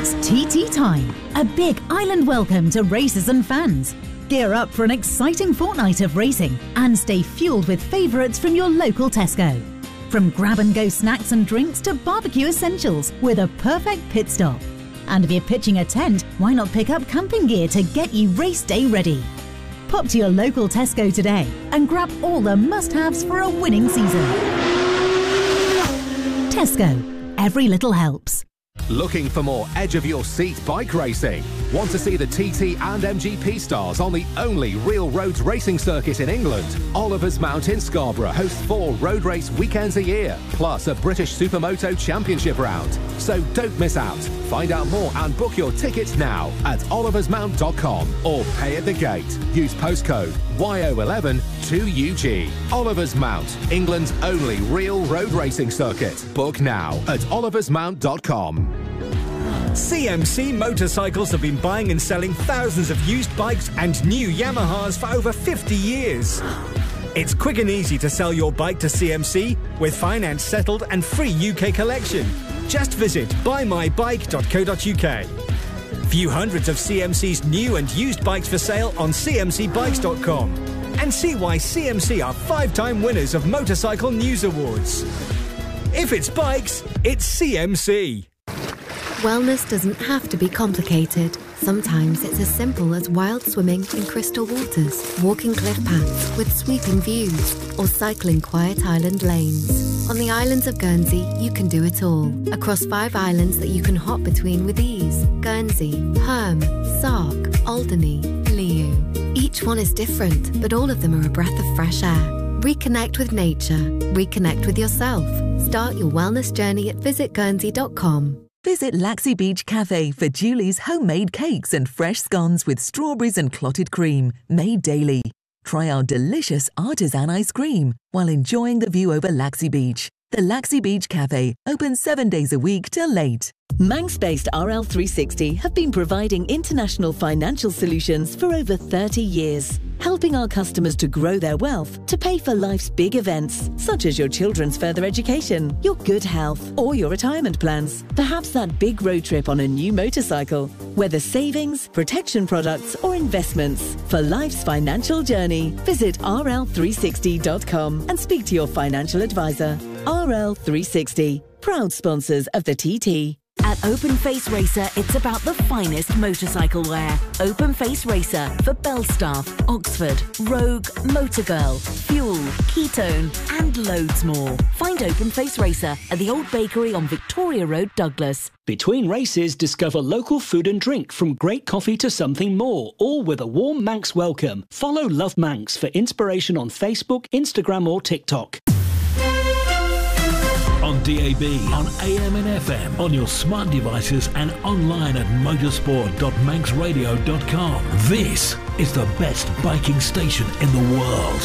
It's TT time, a big island welcome to racers and fans. Gear up for an exciting fortnight of racing and stay fueled with favourites from your local Tesco. From grab-and-go snacks and drinks to barbecue essentials with a perfect pit stop. And if you're pitching a tent, why not pick up camping gear to get you race day ready? Pop to your local Tesco today and grab all the must-haves for a winning season. Tesco. Every little helps. Looking for more edge-of-your-seat bike racing? Want to see the TT and MGP stars on the only real roads racing circuit in England? Oliver's Mount in Scarborough hosts 4 road race weekends a year, plus a British Supermoto Championship round. So don't miss out. Find out more and book your tickets now at oliversmount.com or pay at the gate. Use postcode YO11 2UG. Oliver's Mount, England's only real road racing circuit. Book now at oliversmount.com. CMC Motorcycles have been buying and selling thousands of used bikes and new Yamahas for over 50 years. It's quick and easy to sell your bike to CMC with finance settled and free UK collection. Just visit buymybike.co.uk. View hundreds of CMC's new and used bikes for sale on cmcbikes.com and see why CMC are 5-time winners of Motorcycle News Awards. If it's bikes, it's CMC. Wellness doesn't have to be complicated. Sometimes it's as simple as wild swimming in crystal waters, walking cliff paths with sweeping views, or cycling quiet island lanes. On the islands of Guernsey, you can do it all. Across 5 islands that you can hop between with ease. Guernsey, Herm, Sark, Alderney, Liu. Each one is different, but all of them are a breath of fresh air. Reconnect with nature. Reconnect with yourself. Start your wellness journey at visitguernsey.com. Visit Laxey Beach Cafe for Julie's homemade cakes and fresh scones with strawberries and clotted cream, made daily. Try our delicious artisan ice cream while enjoying the view over Laxey Beach. The Laxey Beach Cafe, open 7 days a week till late. Manx-based RL360 have been providing international financial solutions for over 30 years, helping our customers to grow their wealth to pay for life's big events, such as your children's further education, your good health, or your retirement plans. Perhaps that big road trip on a new motorcycle. Whether savings, protection products, or investments, for life's financial journey, visit rl360.com and speak to your financial advisor. RL360, proud sponsors of the TT. At Open Face Racer, it's about the finest motorcycle wear. Open Face Racer for Belstaff, Oxford, Rogue, Motorgirl, Fuel, Ketone, and loads more. Find Open Face Racer at the Old Bakery on Victoria Road, Douglas. Between races, discover local food and drink, from great coffee to something more, all with a warm Manx welcome. Follow Love Manx for inspiration on Facebook, Instagram or TikTok. On DAB, on AM and FM, on your smart devices and online at motorsport.manxradio.com. This is the best biking station in the world.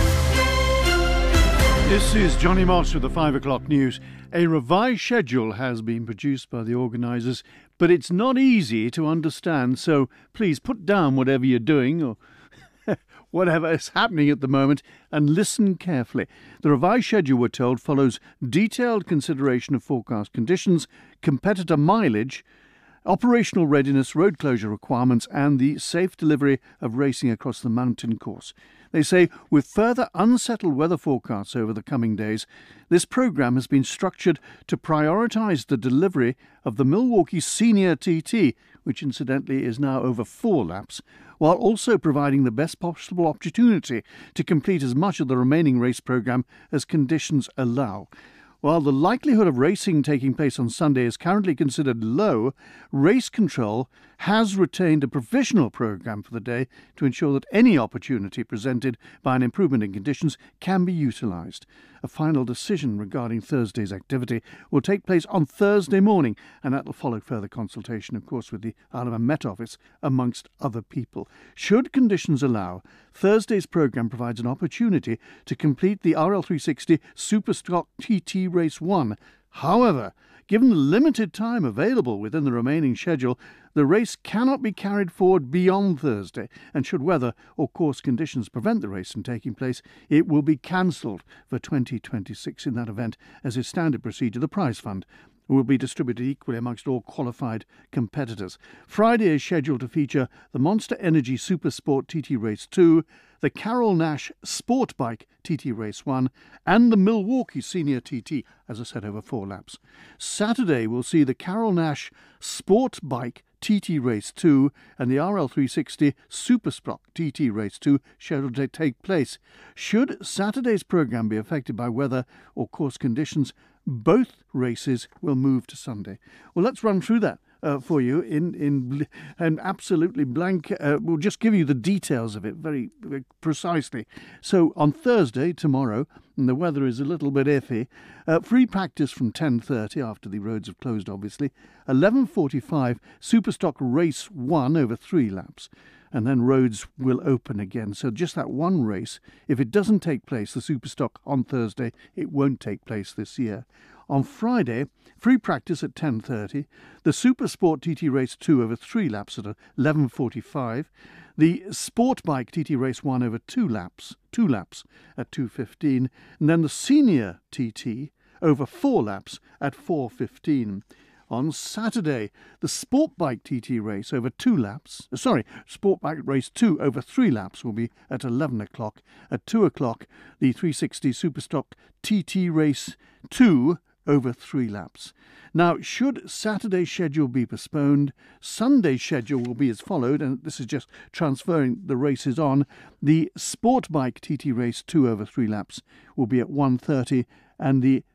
This is Johnny Moss with the 5 o'clock news. A revised schedule has been produced by the organisers, but it's not easy to understand, so please put down whatever you're doing or whatever is happening at the moment and listen carefully. The revised schedule, we're told, follows detailed consideration of forecast conditions, competitor mileage, operational readiness, road closure requirements and the safe delivery of racing across the mountain course. They say, with further unsettled weather forecasts over the coming days, this programme has been structured to prioritise the delivery of the Milwaukee Senior TT, which incidentally is now over 4 laps, while also providing the best possible opportunity to complete as much of the remaining race programme as conditions allow. While the likelihood of racing taking place on Sunday is currently considered low, Race Control has retained a provisional programme for the day to ensure that any opportunity presented by an improvement in conditions can be utilised. A final decision regarding Thursday's activity will take place on Thursday morning, and that will follow further consultation, of course, with the Isle of Man Met Office, amongst other people. Should conditions allow, Thursday's programme provides an opportunity to complete the RL360 Superstock TT Race 1. However, given the limited time available within the remaining schedule, the race cannot be carried forward beyond Thursday, and should weather or course conditions prevent the race from taking place, it will be cancelled for 2026 in that event, as is standard procedure. The prize fund will be distributed equally amongst all qualified competitors. Friday is scheduled to feature the Monster Energy Super Sport TT Race 2, the Carroll Nash Sport Bike TT Race 1, and the Milwaukee Senior TT, as I said, over 4 laps. Saturday will see the Carroll Nash Sport Bike TT Race 2 and the RL360 Super Stock TT Race 2 scheduled to take place. Should Saturday's programme be affected by weather or course conditions, both races will move to Sunday. Well, let's run through that for you in absolutely blank. We'll just give you the details of it very precisely. So on Thursday, tomorrow, and the weather is a little bit iffy, free practice from 10:30 after the roads have closed, obviously. 11:45 Superstock Race 1 over 3 laps. And then roads will open again. So just that one race, if it doesn't take place, the Superstock on Thursday, it won't take place this year. On Friday, free practice at 10:30, the Super Sport TT Race 2 over 3 laps at 11:45, the Sport Bike TT Race 1 over 2 laps at 2:15, and then the Senior TT over 4 laps at 4:15. On Saturday, the Sport Bike TT Race over 2 laps, Sport Bike Race 2 over 3 laps will be at 11 o'clock. At 2 o'clock, the 360 Superstock TT Race 2 over 3 laps. Now, should Saturday's schedule be postponed, Sunday's schedule will be as followed, and this is just transferring the races on. The Sport Bike TT Race 2 over 3 laps will be at 1:30, and the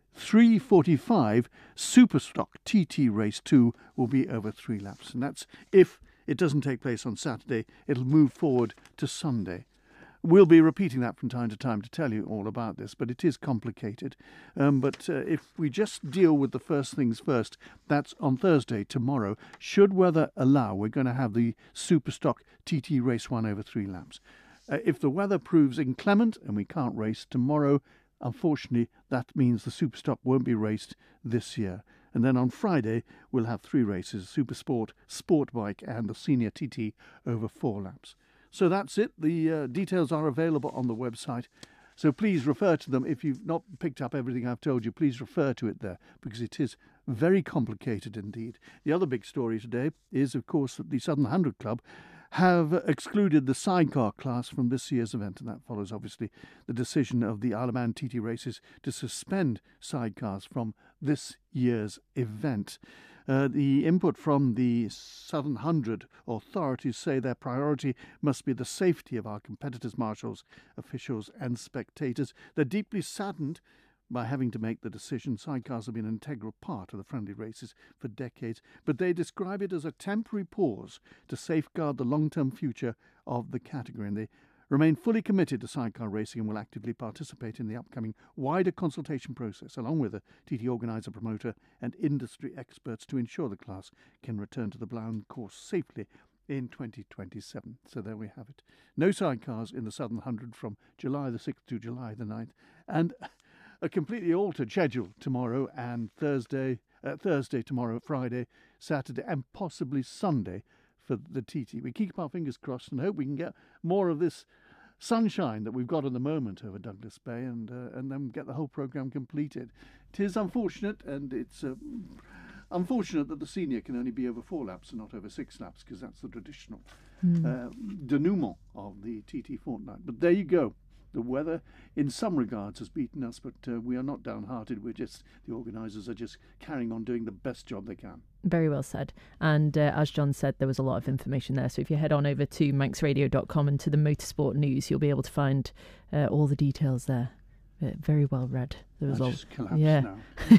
3:45 Superstock TT Race 2 will be over 3 laps. And that's if it doesn't take place on Saturday, it'll move forward to Sunday. We'll be repeating that from time to time to tell you all about this, but it is complicated. But if we just deal with the first things first, that's on Thursday, tomorrow. Should weather allow, we're going to have the Superstock TT Race 1 over 3 laps. If the weather proves inclement and we can't race tomorrow, unfortunately, that means the Superstock won't be raced this year. And then on Friday, we'll have 3 races, Super Sport, Sport Bike and the Senior TT over 4 laps. So that's it. The details are available on the website. So please refer to them. If you've not picked up everything I've told you, please refer to it there, because it is very complicated indeed. The other big story today is, of course, that the Southern 100 Club have excluded the sidecar class from this year's event, and that follows obviously the decision of the Isle of Man TT Races to suspend sidecars from this year's event. The input from the Southern 100 authorities say their priority must be the safety of our competitors, marshals, officials and spectators. They're deeply saddened by having to make the decision. Sidecars have been an integral part of the friendly races for decades, but they describe it as a temporary pause to safeguard the long-term future of the category, and they remain fully committed to sidecar racing and will actively participate in the upcoming wider consultation process, along with the TT organiser, promoter and industry experts, to ensure the class can return to the Blount course safely in 2027. So there we have it. No sidecars in the Southern 100 from July the 6th to July the 9th, and a completely altered schedule tomorrow and Thursday, tomorrow, Friday, Saturday and possibly Sunday for the TT. We keep our fingers crossed and hope we can get more of this sunshine that we've got at the moment over Douglas Bay and then get the whole programme completed. It is unfortunate, and it's unfortunate that the senior can only be over 4 laps and not over 6 laps, because that's the traditional denouement of the TT fortnight. But there you go. The weather, in some regards, has beaten us, but we are not downhearted. The organisers are just carrying on doing the best job they can. Very well said. And as John said, there was a lot of information there. So if you head on over to manxradio.com and to the Motorsport News, you'll be able to find all the details there. Very well read. The results. Just collapsed now.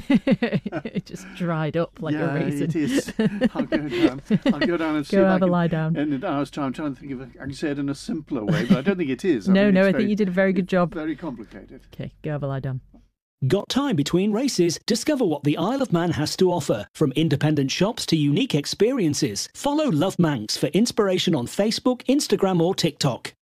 It just dried up like a raisin. It is. I'll go down and see go if have I a lie down. In an hour's time, I'm trying to think if I can say it in a simpler way, but I don't think it is. I think you did a very good job. Very complicated. Okay, go have a lie down. Got time between races? Discover what the Isle of Man has to offer. From independent shops to unique experiences. Follow Love Manx for inspiration on Facebook, Instagram or TikTok.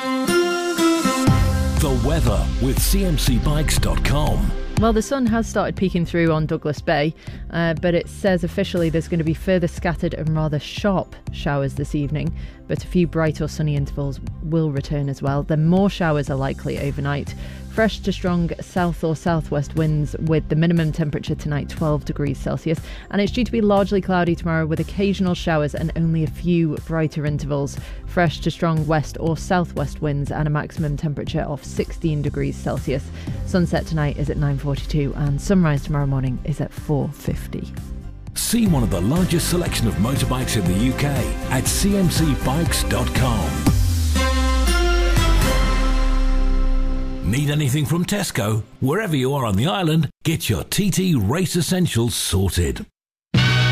The weather with cmcbikes.com. Well, the sun has started peeking through on Douglas Bay, but it says officially there's going to be further scattered and rather sharp showers this evening, but a few bright or sunny intervals will return as well. Then more showers are likely overnight fresh to strong south or southwest winds with the minimum temperature tonight 12 degrees Celsius. And it's due to be largely cloudy tomorrow with occasional showers and only a few brighter intervals. Fresh to strong west or southwest winds and a maximum temperature of 16 degrees Celsius. Sunset tonight is at 9:42 and sunrise tomorrow morning is at 4:50. See one of the largest selection of motorbikes in the UK at cmcbikes.com. Need anything from Tesco? Wherever you are on the island, get your TT Race Essentials sorted.